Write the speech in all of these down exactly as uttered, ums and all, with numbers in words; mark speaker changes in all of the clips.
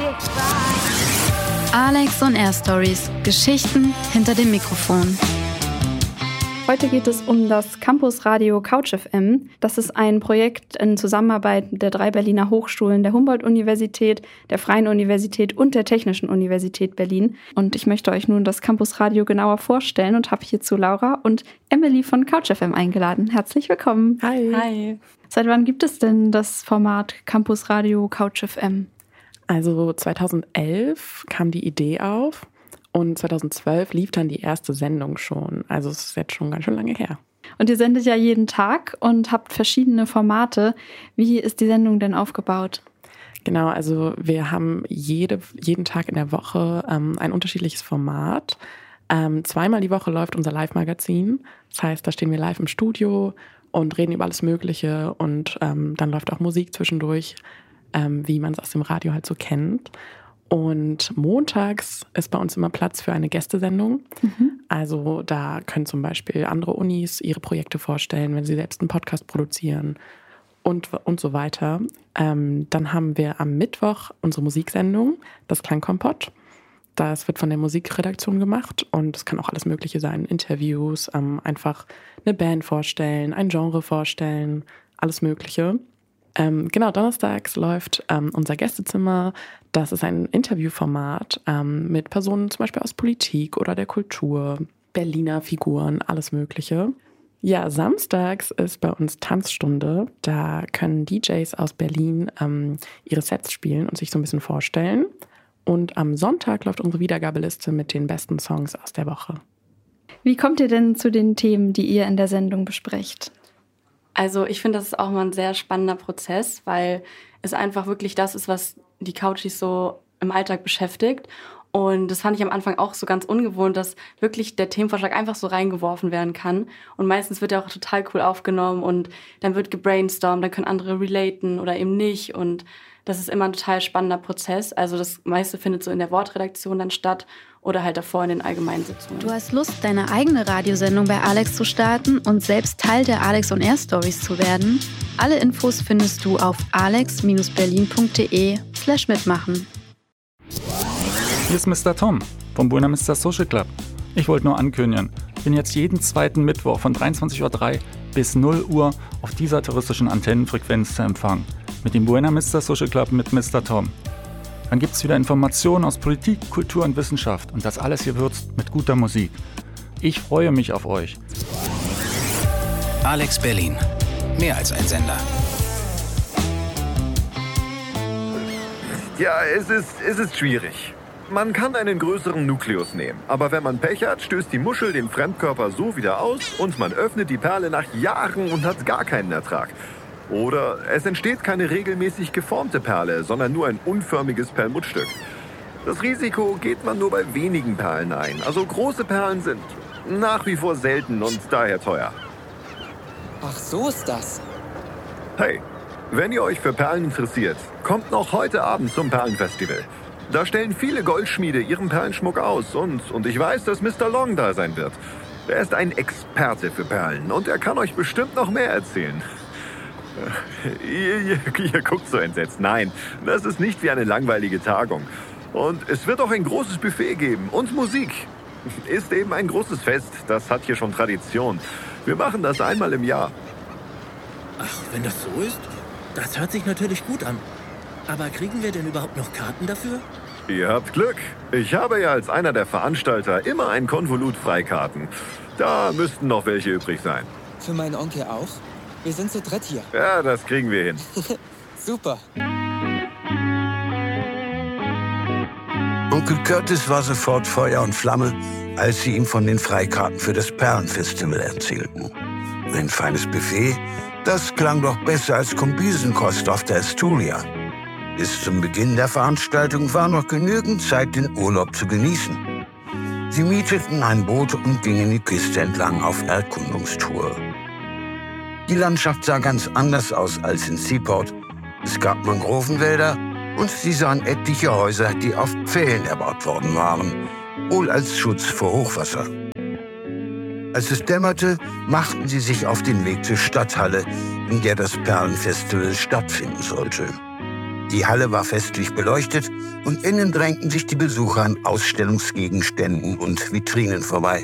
Speaker 1: Alex on Air Stories. Geschichten hinter dem Mikrofon.
Speaker 2: Heute geht es um das Campusradio Couch F M. Das ist ein Projekt in Zusammenarbeit der drei Berliner Hochschulen, der Humboldt-Universität, der Freien Universität und der Technischen Universität Berlin. Und ich möchte euch nun das Campusradio genauer vorstellen und habe hierzu Laura und Emily von Couch F M eingeladen. Herzlich willkommen.
Speaker 3: Hi.
Speaker 2: Hi. Seit wann gibt es denn das Format Campusradio Couch F M?
Speaker 3: Also zweitausendelf kam die Idee auf. Und zweitausendzwölf lief dann die erste Sendung schon. Also es ist jetzt schon ganz schön lange her.
Speaker 2: Und ihr sendet ja jeden Tag und habt verschiedene Formate. Wie ist die Sendung denn aufgebaut?
Speaker 3: Genau, also wir haben jede, jeden Tag in der Woche ähm, ein unterschiedliches Format. Ähm, zweimal die Woche läuft unser Live-Magazin. Das heißt, da stehen wir live im Studio und reden über alles Mögliche. Und ähm, dann läuft auch Musik zwischendurch, ähm, wie man es aus dem Radio halt so kennt. Und montags ist bei uns immer Platz für eine Gästesendung. Mhm. Also da können zum Beispiel andere Unis ihre Projekte vorstellen, wenn sie selbst einen Podcast produzieren und, und so weiter. Ähm, dann haben wir am Mittwoch unsere Musiksendung, das Klangkompott. Das wird von der Musikredaktion gemacht und es kann auch alles Mögliche sein. Interviews, ähm, einfach eine Band vorstellen, ein Genre vorstellen, alles Mögliche. Ähm, genau, donnerstags läuft ähm, unser Gästezimmer. Das ist ein Interviewformat ähm, mit Personen zum Beispiel aus Politik oder der Kultur, Berliner Figuren, alles Mögliche. Ja, samstags ist bei uns Tanzstunde. Da können D Js aus Berlin ähm, ihre Sets spielen und sich so ein bisschen vorstellen. Und am Sonntag läuft unsere Wiedergabeliste mit den besten Songs aus der Woche.
Speaker 2: Wie kommt ihr denn zu den Themen, die ihr in der Sendung besprecht?
Speaker 4: Also ich finde, das ist auch mal ein sehr spannender Prozess, weil es einfach wirklich das ist, was die Couchies so im Alltag beschäftigt. Und das fand ich am Anfang auch so ganz ungewohnt, dass wirklich der Themenvorschlag einfach so reingeworfen werden kann. Und meistens wird er auch total cool aufgenommen und dann wird gebrainstormt, dann können andere relaten oder eben nicht. Und das ist immer ein total spannender Prozess. Also das meiste findet so in der Wortredaktion dann statt oder halt davor in den Allgemeinsitzungen.
Speaker 1: Du hast Lust, deine eigene Radiosendung bei Alex zu starten und selbst Teil der Alex on Air Stories zu werden? Alle Infos findest du auf alex berlin punkt de slash mitmachen.
Speaker 5: Hier ist Mister Tom vom Buena Vista Social Club. Ich wollte nur ankündigen, ich bin jetzt jeden zweiten Mittwoch von dreiundzwanzig Uhr drei bis null Uhr auf dieser touristischen Antennenfrequenz zu empfangen. Mit dem Buena Vista Social Club mit Mister Tom. Dann gibt es wieder Informationen aus Politik, Kultur und Wissenschaft und das alles gewürzt mit guter Musik. Ich freue mich auf euch.
Speaker 6: Alex Berlin. Mehr als ein Sender.
Speaker 7: Ja, es ist, es ist schwierig. Man kann einen größeren Nukleus nehmen, aber wenn man Pech hat, stößt die Muschel den Fremdkörper so wieder aus und man öffnet die Perle nach Jahren und hat gar keinen Ertrag. Oder es entsteht keine regelmäßig geformte Perle, sondern nur ein unförmiges Perlmuttstück. Das Risiko geht man nur bei wenigen Perlen ein. Also große Perlen sind nach wie vor selten und daher teuer.
Speaker 8: Ach, so ist das.
Speaker 7: Hey, wenn ihr euch für Perlen interessiert, kommt noch heute Abend zum Perlenfestival. Da stellen viele Goldschmiede ihren Perlenschmuck aus und, und ich weiß, dass Mister Long da sein wird. Er ist ein Experte für Perlen und er kann euch bestimmt noch mehr erzählen. Ihr, ihr, ihr guckt so entsetzt. Nein, das ist nicht wie eine langweilige Tagung. Und es wird auch ein großes Buffet geben und Musik. Ist eben ein großes Fest, das hat hier schon Tradition. Wir machen das einmal im Jahr.
Speaker 8: Ach, wenn das so ist, das hört sich natürlich gut an. Aber kriegen wir denn überhaupt noch Karten dafür?
Speaker 7: Ihr habt Glück. Ich habe ja als einer der Veranstalter immer ein Konvolut Freikarten. Da müssten noch welche übrig sein.
Speaker 8: Für meinen Onkel auch? Wir sind zu dritt hier.
Speaker 7: Ja, das kriegen wir hin.
Speaker 8: Super.
Speaker 9: Onkel Curtis war sofort Feuer und Flamme, als sie ihm von den Freikarten für das Perlenfestival erzählten. Ein feines Buffet, das klang doch besser als Kombisenkost auf der Asturia. Bis zum Beginn der Veranstaltung war noch genügend Zeit, den Urlaub zu genießen. Sie mieteten ein Boot und gingen die Küste entlang auf Erkundungstour. Die Landschaft sah ganz anders aus als in Seaport. Es gab Mangrovenwälder und sie sahen etliche Häuser, die auf Pfählen erbaut worden waren, wohl als Schutz vor Hochwasser. Als es dämmerte, machten sie sich auf den Weg zur Stadthalle, in der das Perlenfestival stattfinden sollte. Die Halle war festlich beleuchtet und innen drängten sich die Besucher an Ausstellungsgegenständen und Vitrinen vorbei.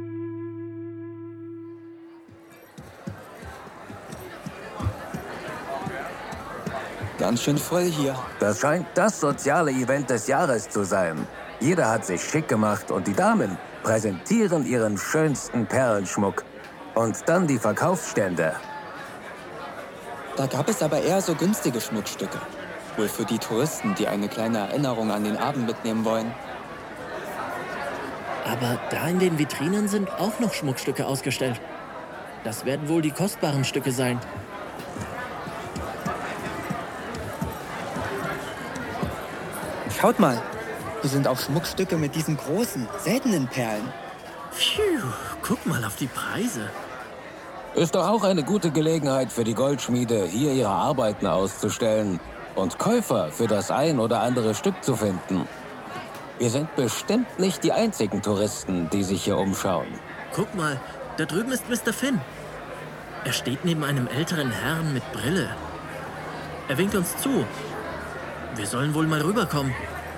Speaker 10: Ganz schön voll hier.
Speaker 11: Das scheint das soziale Event des Jahres zu sein. Jeder hat sich schick gemacht und die Damen präsentieren ihren schönsten Perlenschmuck. Und dann die Verkaufsstände.
Speaker 10: Da gab es aber eher so günstige Schmuckstücke. Wohl für die Touristen, die eine kleine Erinnerung an den Abend mitnehmen wollen.
Speaker 8: Aber da in den Vitrinen sind auch noch Schmuckstücke ausgestellt. Das werden wohl die kostbaren Stücke sein.
Speaker 10: Schaut mal, hier sind auch Schmuckstücke mit diesen großen, seltenen Perlen.
Speaker 8: Phew, guck mal auf die Preise.
Speaker 11: Ist doch auch eine gute Gelegenheit für die Goldschmiede, hier ihre Arbeiten auszustellen und Käufer für das ein oder andere Stück zu finden. Wir sind bestimmt nicht die einzigen Touristen, die sich hier umschauen.
Speaker 8: Guck mal, da drüben ist Mister Finn. Er steht neben einem älteren Herrn mit Brille. Er winkt uns zu. Wir sollen wohl mal rüberkommen.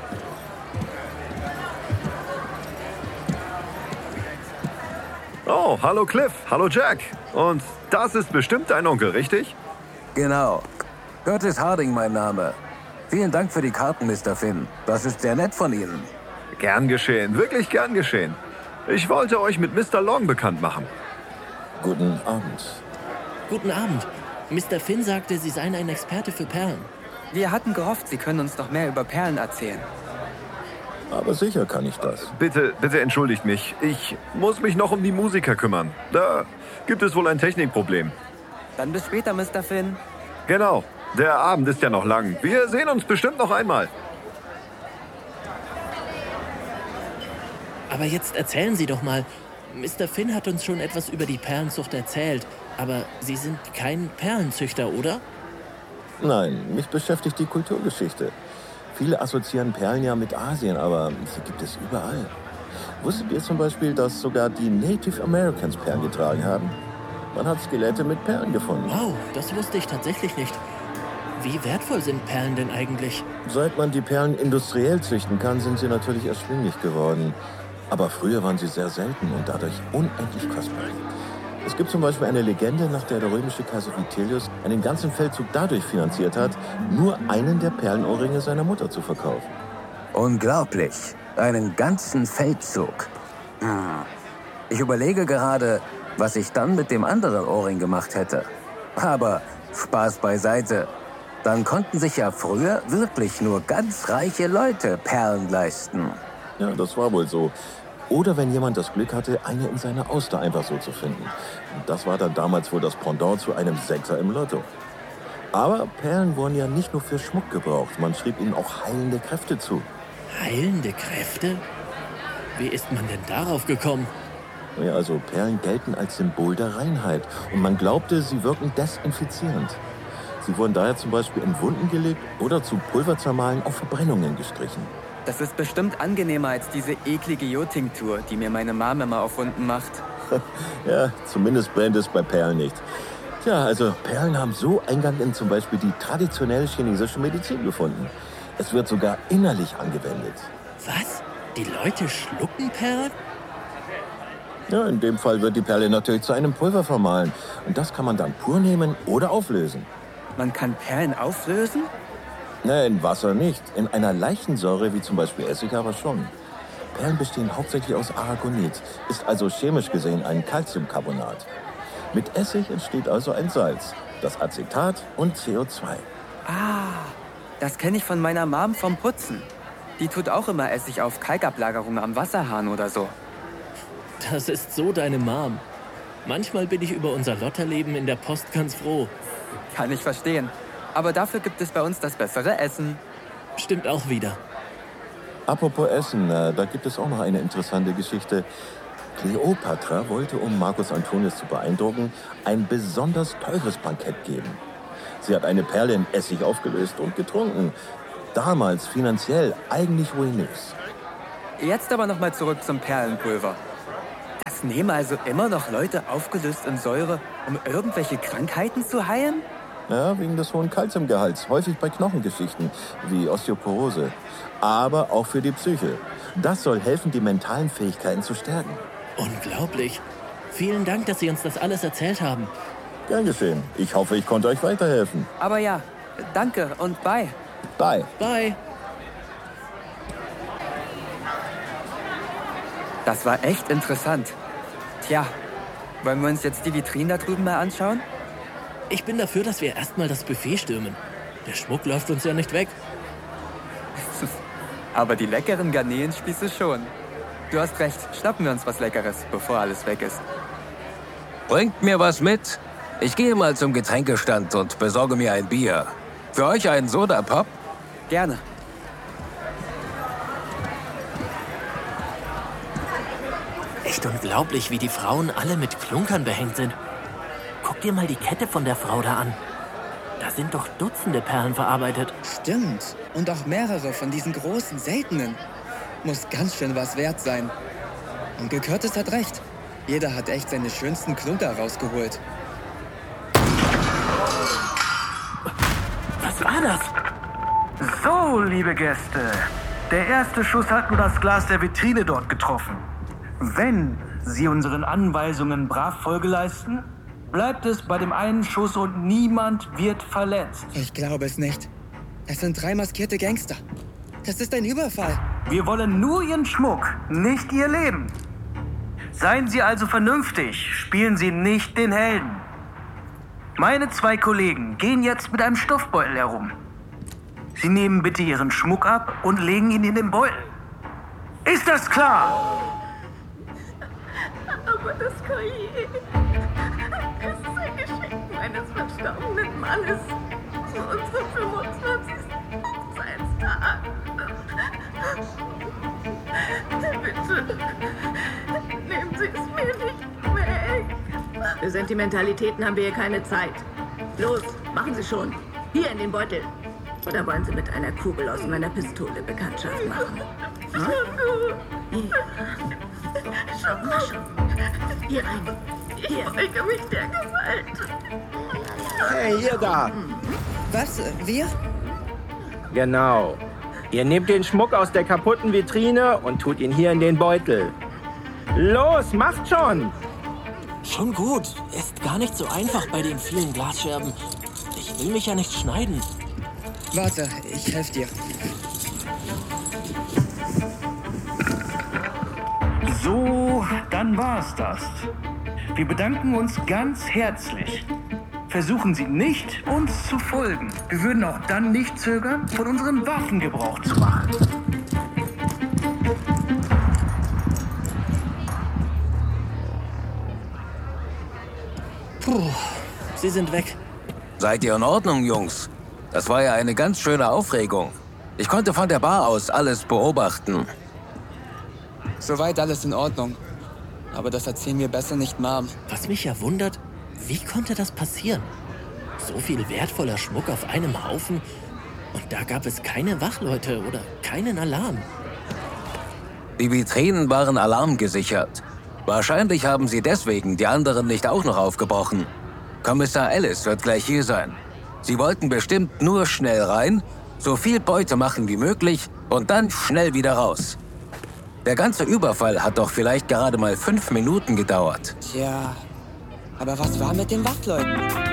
Speaker 7: Oh, hallo Cliff, hallo Jack. Und das ist bestimmt dein Onkel, richtig?
Speaker 11: Genau. Curtis Harding mein Name. Vielen Dank für die Karten, Mister Finn. Das ist sehr nett von Ihnen.
Speaker 7: Gern geschehen, wirklich gern geschehen. Ich wollte euch mit Mister Long bekannt machen.
Speaker 12: Guten Abend.
Speaker 8: Guten Abend. Mister Finn sagte, Sie seien ein Experte für Perlen.
Speaker 10: Wir hatten gehofft, Sie können uns noch mehr über Perlen erzählen.
Speaker 12: Aber sicher kann ich das.
Speaker 7: Bitte, bitte entschuldigt mich. Ich muss mich noch um die Musiker kümmern. Da gibt es wohl ein Technikproblem.
Speaker 10: Dann bis später, Mister Finn.
Speaker 7: Genau. Der Abend ist ja noch lang. Wir sehen uns bestimmt noch einmal.
Speaker 8: Aber jetzt erzählen Sie doch mal. Mister Finn hat uns schon etwas über die Perlenzucht erzählt. Aber Sie sind kein Perlenzüchter, oder?
Speaker 12: Nein, mich beschäftigt die Kulturgeschichte. Viele assoziieren Perlen ja mit Asien, aber sie gibt es überall. Wusstet ihr zum Beispiel, dass sogar die Native Americans Perlen getragen haben? Man hat Skelette mit Perlen gefunden.
Speaker 8: Wow, das wusste ich tatsächlich nicht. Wie wertvoll sind Perlen denn eigentlich?
Speaker 12: Seit man die Perlen industriell züchten kann, sind sie natürlich erschwinglich geworden. Aber früher waren sie sehr selten und dadurch unendlich kostbar. Es gibt zum Beispiel eine Legende, nach der der römische Kaiser Vitellius einen ganzen Feldzug dadurch finanziert hat, nur einen der Perlenohrringe seiner Mutter zu verkaufen.
Speaker 11: Unglaublich. Einen ganzen Feldzug. Ich überlege gerade, was ich dann mit dem anderen Ohrring gemacht hätte. Aber Spaß beiseite. Dann konnten sich ja früher wirklich nur ganz reiche Leute Perlen leisten.
Speaker 12: Ja, das war wohl so. Oder wenn jemand das Glück hatte, eine in seiner Auster einfach so zu finden. Und das war dann damals wohl das Pendant zu einem Sechser im Lotto. Aber Perlen wurden ja nicht nur für Schmuck gebraucht. Man schrieb ihnen auch heilende Kräfte zu.
Speaker 8: Heilende Kräfte? Wie ist man denn darauf gekommen?
Speaker 12: Ja, also Perlen gelten als Symbol der Reinheit. Und man glaubte, sie wirken desinfizierend. Sie wurden daher zum Beispiel in Wunden gelegt oder zu Pulverzermahlen auf Verbrennungen gestrichen.
Speaker 10: Das ist bestimmt angenehmer als diese eklige Jodtinktur, die mir meine Mama immer auf Wunden macht.
Speaker 12: Ja, zumindest brennt es bei Perlen nicht. Tja, also Perlen haben so Eingang in zum Beispiel die traditionelle chinesische Medizin gefunden. Es wird sogar innerlich angewendet.
Speaker 8: Was? Die Leute schlucken Perlen?
Speaker 12: Ja, in dem Fall wird die Perle natürlich zu einem Pulver vermahlen. Und das kann man dann pur nehmen oder auflösen.
Speaker 10: Man kann Perlen auflösen?
Speaker 12: Nein, in Wasser nicht. In einer leichten Säure, wie zum Beispiel Essig, aber schon. Perlen bestehen hauptsächlich aus Aragonit, ist also chemisch gesehen ein Calciumcarbonat. Mit Essig entsteht also ein Salz, das Acetat und C O zwei.
Speaker 10: Ah, das kenne ich von meiner Mom vom Putzen. Die tut auch immer Essig auf Kalkablagerungen am Wasserhahn oder so.
Speaker 8: Das ist so deine Mom. Manchmal bin ich über unser Lotterleben in der Post ganz froh.
Speaker 10: Kann ich verstehen. Aber dafür gibt es bei uns das bessere Essen.
Speaker 8: Stimmt auch wieder.
Speaker 12: Apropos Essen, äh, da gibt es auch noch eine interessante Geschichte. Kleopatra wollte, um Marcus Antonius zu beeindrucken, ein besonders teures Bankett geben. Sie hat eine Perle in Essig aufgelöst und getrunken. Damals finanziell eigentlich ruinös.
Speaker 10: Jetzt aber noch mal zurück zum Perlenpulver. Das nehmen also immer noch Leute aufgelöst in Säure, um irgendwelche Krankheiten zu heilen?
Speaker 12: Ja, wegen des hohen Kalziumgehalts, häufig bei Knochengeschichten wie Osteoporose. Aber auch für die Psyche. Das soll helfen, die mentalen Fähigkeiten zu stärken.
Speaker 8: Unglaublich. Vielen Dank, dass Sie uns das alles erzählt haben.
Speaker 12: Gern geschehen. Ich hoffe, ich konnte euch weiterhelfen.
Speaker 10: Aber ja, danke und bye.
Speaker 12: Bye.
Speaker 8: Bye.
Speaker 10: Das war echt interessant. Tja, wollen wir uns jetzt die Vitrinen da drüben mal anschauen?
Speaker 8: Ich bin dafür, dass wir erstmal das Buffet stürmen. Der Schmuck läuft uns ja nicht weg.
Speaker 10: Aber die leckeren Garnelenspieße schon. Du hast recht, schnappen wir uns was Leckeres, bevor alles weg ist.
Speaker 11: Bringt mir was mit? Ich gehe mal zum Getränkestand und besorge mir ein Bier. Für euch einen Soda-Pop?
Speaker 10: Gerne.
Speaker 8: Echt unglaublich, wie die Frauen alle mit Klunkern behängt sind. Guck dir mal die Kette von der Frau da an. Da sind doch Dutzende Perlen verarbeitet.
Speaker 10: Stimmt. Und auch mehrere von diesen großen, seltenen. Muss ganz schön was wert sein. Und Curtis hat recht. Jeder hat echt seine schönsten Klunker rausgeholt.
Speaker 8: Was war das?
Speaker 13: So, liebe Gäste. Der erste Schuss hat nur das Glas der Vitrine dort getroffen. Wenn Sie unseren Anweisungen brav Folge leisten, bleibt es bei dem einen Schuss und niemand wird verletzt.
Speaker 10: Ich glaube es nicht. Es sind drei maskierte Gangster. Das ist ein Überfall.
Speaker 13: Wir wollen nur Ihren Schmuck, nicht Ihr Leben. Seien Sie also vernünftig, spielen Sie nicht den Helden. Meine zwei Kollegen gehen jetzt mit einem Stoffbeutel herum. Sie nehmen bitte Ihren Schmuck ab und legen ihn in den Beutel. Ist das klar?
Speaker 14: Aber das Collier, es ist ein Geschenk meines verstorbenen Mannes zu unserem fünfundzwanzigsten Hochzeitstag. Bitte, nehmen Sie es mir nicht weg.
Speaker 15: Für Sentimentalitäten haben wir hier keine Zeit. Los, machen Sie schon. Hier in den Beutel. Oder wollen Sie mit einer Kugel aus meiner Pistole Bekanntschaft machen? Hm? Hier.
Speaker 14: Schon, schon.
Speaker 15: Hier rein.
Speaker 14: Ich beuge mich der Gewalt.
Speaker 16: Hey, ihr da.
Speaker 10: Was? Wir?
Speaker 16: Genau. Ihr nehmt den Schmuck aus der kaputten Vitrine und tut ihn hier in den Beutel. Los, macht schon!
Speaker 8: Schon gut. Ist gar nicht so einfach bei den vielen Glasscherben. Ich will mich ja nicht schneiden.
Speaker 10: Warte, ich helfe dir.
Speaker 13: So, dann war's das. Wir bedanken uns ganz herzlich. Versuchen Sie nicht, uns zu folgen. Wir würden auch dann nicht zögern, von unseren Waffen Gebrauch zu machen.
Speaker 8: Puh, Sie sind weg.
Speaker 11: Seid ihr in Ordnung, Jungs? Das war ja eine ganz schöne Aufregung. Ich konnte von der Bar aus alles beobachten.
Speaker 10: Soweit alles in Ordnung. Aber das erzählen wir besser nicht Mom.
Speaker 8: Was mich ja wundert, wie konnte das passieren? So viel wertvoller Schmuck auf einem Haufen und da gab es keine Wachleute oder keinen Alarm.
Speaker 11: Die Vitrinen waren alarmgesichert. Wahrscheinlich haben sie deswegen die anderen nicht auch noch aufgebrochen. Kommissar Ellis wird gleich hier sein. Sie wollten bestimmt nur schnell rein, so viel Beute machen wie möglich und dann schnell wieder raus. Der ganze Überfall hat doch vielleicht gerade mal fünf Minuten gedauert.
Speaker 10: Tja, aber was war mit den Wachleuten?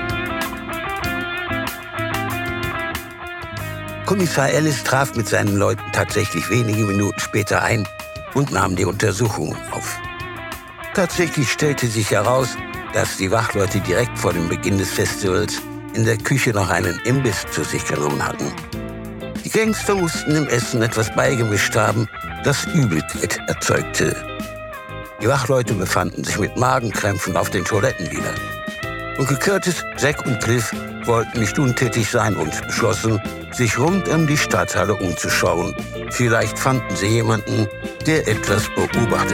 Speaker 9: Kommissar Ellis traf mit seinen Leuten tatsächlich wenige Minuten später ein und nahm die Untersuchung auf. Tatsächlich stellte sich heraus, dass die Wachleute direkt vor dem Beginn des Festivals in der Küche noch einen Imbiss zu sich genommen hatten. Die Gangster mussten dem Essen etwas beigemischt haben, das Übelkeit erzeugte. Die Wachleute befanden sich mit Magenkrämpfen auf den Toiletten wieder. Onkel Curtis, Zack und Cliff wollten nicht untätig sein und beschlossen, sich rund um die Stadthalle umzuschauen. Vielleicht fanden sie jemanden, der etwas beobachtete.